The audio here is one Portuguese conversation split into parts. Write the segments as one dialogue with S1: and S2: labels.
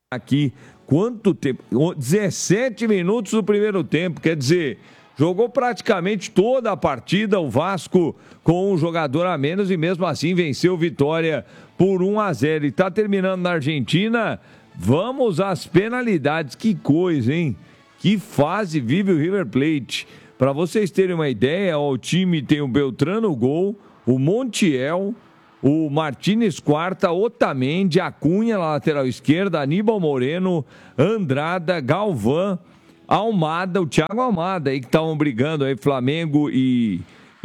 S1: aqui quanto tempo? 17 minutos do primeiro tempo, quer dizer, jogou praticamente toda a partida o Vasco com um jogador a menos e mesmo assim venceu o Vitória por 1-0. E está terminando na Argentina. Vamos às penalidades. Que coisa, hein? Que fase vive o River Plate. Para vocês terem uma ideia, ó, o time tem o Beltrán no gol, o Montiel, o Martínez Quarta, Otamendi, Acunha na lateral esquerda, Aníbal Moreno, Andrada, Galvão, Almada, o Thiago Almada aí que estavam brigando aí, Flamengo e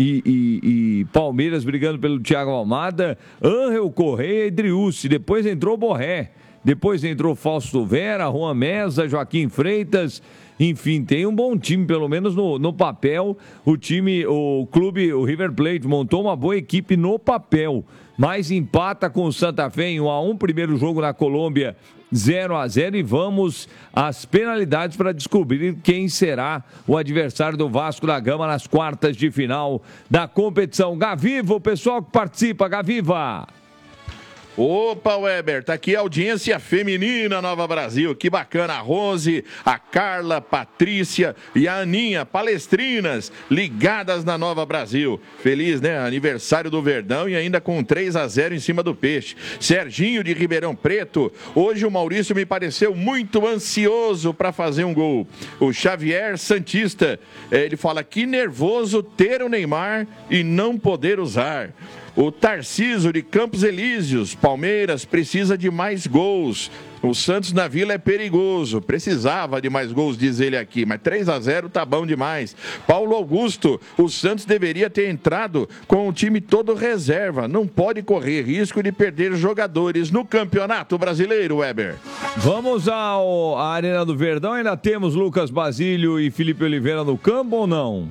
S1: Palmeiras brigando pelo Thiago Almada, Ángel Correia e Driussi. Depois entrou Borré, depois entrou Fausto Vera, Juan Meza, Joaquim Freitas. Enfim, tem um bom time, pelo menos no papel. O River Plate montou uma boa equipe no papel, mas empata com o Santa Fé em 1-1, primeiro jogo na Colômbia 0-0, e vamos às penalidades para descobrir quem será o adversário do Vasco da Gama nas quartas de final da competição. Gaviva, o pessoal que participa, Gaviva!
S2: Opa, Weber, tá aqui a audiência feminina Nova Brasil, que bacana, a Rose, a Carla, a Patrícia e a Aninha, palestrinas, ligadas na Nova Brasil. Feliz, né? Aniversário do Verdão e ainda com 3-0 em cima do Peixe. Serginho de Ribeirão Preto, hoje o Maurício me pareceu muito ansioso para fazer um gol. O Xavier Santista, ele fala que nervoso ter o Neymar e não poder usar. O Tarciso de Campos Elíseos, Palmeiras precisa de mais gols. O Santos na Vila é perigoso, precisava de mais gols, diz ele aqui, mas 3-0 tá bom demais. Paulo Augusto, o Santos deveria ter entrado com o time todo reserva, não pode correr risco de perder jogadores no Campeonato Brasileiro, Weber.
S1: Vamos à Arena do Verdão, ainda temos Lucas Basílio e Felipe Oliveira no campo ou não?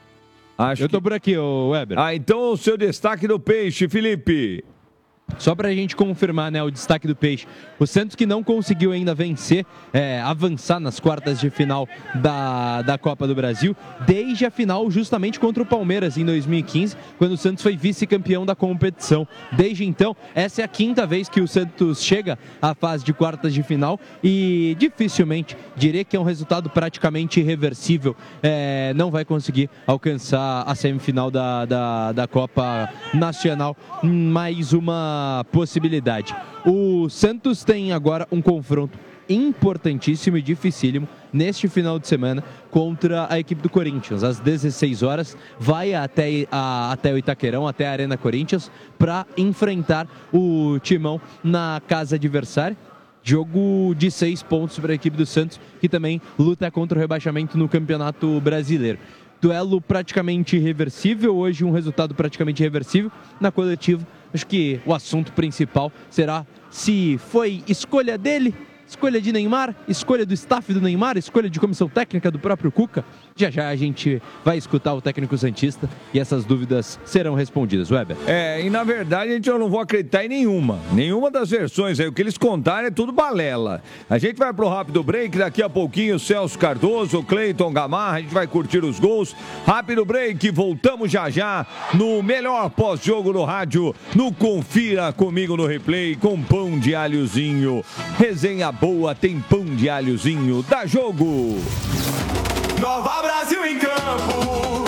S3: Eu tô por aqui, Weber.
S1: Então o seu destaque do Peixe, Felipe.
S3: Só pra gente confirmar, né, o destaque do Peixe. O Santos que não conseguiu ainda vencer, avançar nas quartas de final da Copa do Brasil, desde a final justamente contra o Palmeiras em 2015, quando o Santos foi vice-campeão da competição. Desde então, essa é a quinta vez que o Santos chega à fase de quartas de final e dificilmente, diria que é um resultado praticamente irreversível, não vai conseguir alcançar a semifinal da Copa Nacional. Mais uma possibilidade. O Santos tem agora um confronto importantíssimo e dificílimo neste final de semana contra a equipe do Corinthians. Às 16 horas vai até o Itaquerão, até a Arena Corinthians, para enfrentar o Timão na casa adversária. Jogo de 6 pontos para a equipe do Santos, que também luta contra o rebaixamento no Campeonato Brasileiro. Duelo praticamente irreversível, hoje um resultado praticamente irreversível. Na coletiva, acho que o assunto principal será se foi escolha dele, escolha de Neymar, escolha do staff do Neymar, escolha de comissão técnica do próprio Cuca. Já já a gente vai escutar o técnico santista e essas dúvidas serão respondidas, Weber.
S1: E na verdade eu não vou acreditar em nenhuma das versões aí, o que eles contaram é tudo balela. A gente vai pro rápido break, daqui a pouquinho o Celso Cardoso, o Cleiton Gamarra, a gente vai curtir os gols. Rápido break, voltamos já já no melhor pós-jogo do rádio, no Confira Comigo no Replay, com pão de alhozinho. Resenha boa, tem pão de alhozinho, dá jogo!
S4: Nova Brasil em campo,